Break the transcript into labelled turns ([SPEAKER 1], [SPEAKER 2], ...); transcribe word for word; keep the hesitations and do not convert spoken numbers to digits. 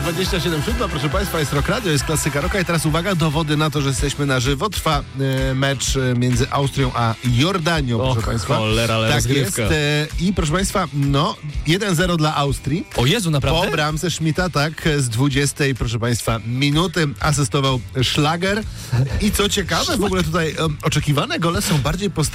[SPEAKER 1] dwadzieścia siedem siódma, proszę Państwa, jest Rock Radio, jest klasyka rocka i teraz uwaga, dowody na to, że jesteśmy na żywo. Trwa e, mecz e, między Austrią a Jordanią, proszę
[SPEAKER 2] Och,
[SPEAKER 1] Państwa.
[SPEAKER 2] cholera, ale
[SPEAKER 1] tak
[SPEAKER 2] rozgrywka.
[SPEAKER 1] jest. E, I proszę Państwa, no, jeden zero dla Austrii.
[SPEAKER 2] O Jezu, naprawdę?
[SPEAKER 1] Po bramce Schmidta, tak, z dwudziestej, proszę Państwa, minuty asystował Szlager. I co ciekawe, w ogóle tutaj e, oczekiwane gole są bardziej postawione